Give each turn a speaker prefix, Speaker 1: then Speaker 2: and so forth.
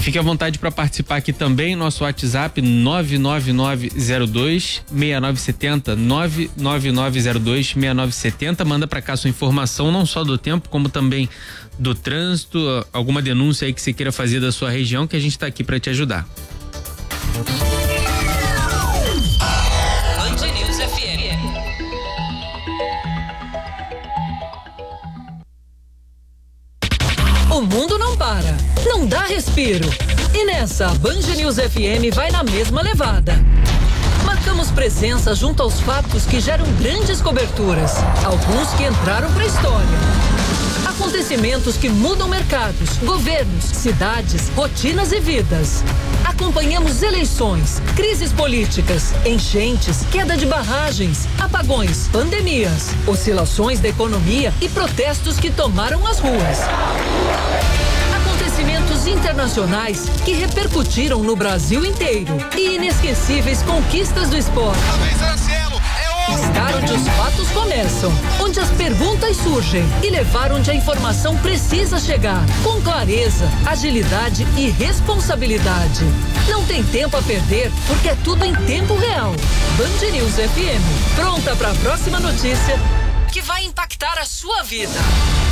Speaker 1: fique à vontade para participar aqui também, nosso WhatsApp 99902-6970, 99902-6970, manda para cá sua informação, não só do tempo, como também do trânsito, alguma denúncia aí que você queira fazer da sua região, que a gente tá aqui para te ajudar.
Speaker 2: Band News FM. O mundo não para, não dá respiro. E nessa, a Band News FM vai na mesma levada. Marcamos presença junto aos fatos que geram grandes coberturas, alguns que entraram para a história. Acontecimentos que mudam mercados, governos, cidades, rotinas e vidas. Acompanhamos eleições, crises políticas, enchentes, queda de barragens, apagões, pandemias, oscilações da economia e protestos que tomaram as ruas. Acontecimentos internacionais que repercutiram no Brasil inteiro e inesquecíveis conquistas do esporte. Estar onde os fatos começam, onde as perguntas surgem e levar onde a informação precisa chegar, com clareza, agilidade e responsabilidade. Não tem tempo a perder, porque é tudo em tempo real. Band News FM, pronta para a próxima notícia que vai impactar a sua vida.